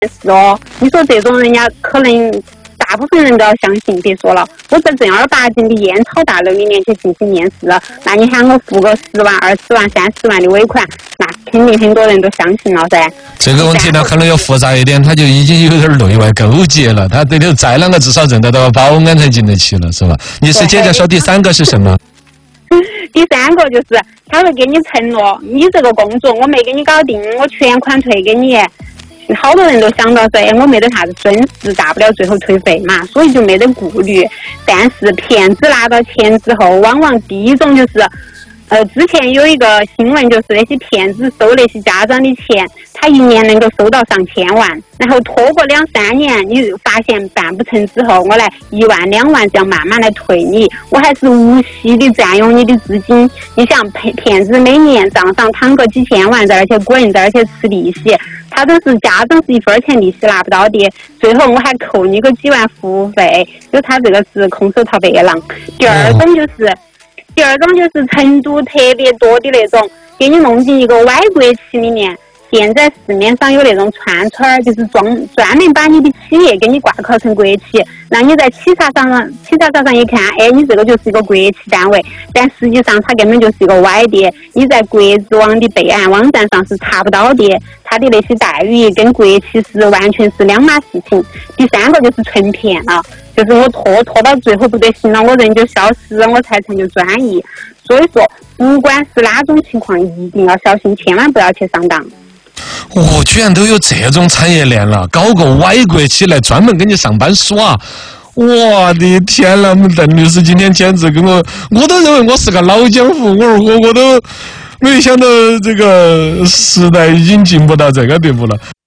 是哦，你说这种人家可能大部分人都要相信。别说了，我在正儿八经的烟草大楼里面去进行面试了，那你喊我付个10万、20万、30万的尾款，那肯定很多人都相信了噻。 这个问题呢，可能要复杂一点，他就已经有点内外勾结了。他这里再啷个至少认得到保安才进得去了，是吧？你是接着说第3个是什么？ 第3个就是他会给你承诺，你这个工作我没给你搞定，我全款退给你。好多人都想到说，我没得啥子损失，大不了最后退费嘛，所以就没得顾虑。但是骗子拿到钱之后，往往第一种就是。之前有一个新闻，就是那些骗子收那些家长的钱，他1年能够收到上千万，然后拖过2、3年，你发现办不成之后，我来1万、2万这样慢慢来退你，我还是无息的占用你的资金。你想骗子每年账上躺个几千万在那些滚，在那些吃利息，他都是家长是1分钱利息拿不到的，最后我还扣你个几万服务费，就他这个是空手套白狼。第二种就是程度特别多的那种，给你弄进一个歪国企里面。现在市面上有那种串，就是专门把你的企业给你挂靠成国企，让你在企查上一看，你这个就是一个国企单位，但实际上它根本就是一个歪的，你在国资网的备案网站上是查不到的，它的那些待遇跟国企是完全是两码事情。第3个就是纯骗了，就是我拖到最后不得行了，我人就消失，我财产就转移。所以说，不管是哪种情况，一定要小心，千万不要去上当。 居然都有这种产业链了，搞个歪国企来专门给你上班耍。我的天呐，我们邓律师今天简直跟我都认为我是个老江湖，我都没想到这个时代已经进步到这个地步了。